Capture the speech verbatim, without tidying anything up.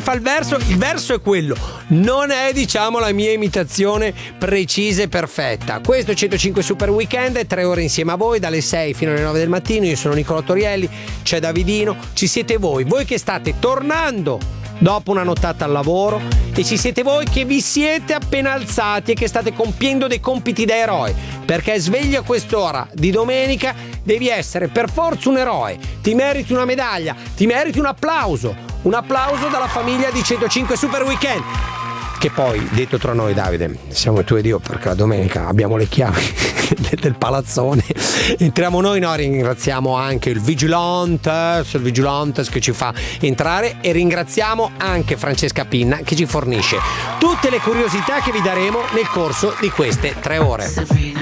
fa il verso, il verso è quello, non è diciamo la mia imitazione precisa e perfetta. Questo è centocinque Super Weekend, tre ore insieme a voi dalle sei fino alle nove del mattino. Io sono Nicolò Torielli, c'è Davidino, ci siete voi, voi che state tornando dopo una nottata al lavoro, e ci siete voi che vi siete appena alzati e che state compiendo dei compiti da eroe, perché svegli a quest'ora di domenica devi essere per forza un eroe, ti meriti una medaglia, ti meriti un applauso, un applauso dalla famiglia di centocinque Super Weekend. Che poi, detto tra noi, Davide, siamo tu ed io, perché la domenica abbiamo le chiavi del palazzone, entriamo noi, no, ringraziamo anche il Vigilantes, il Vigilantes che ci fa entrare, e ringraziamo anche Francesca Pinna che ci fornisce tutte le curiosità che vi daremo nel corso di queste tre ore.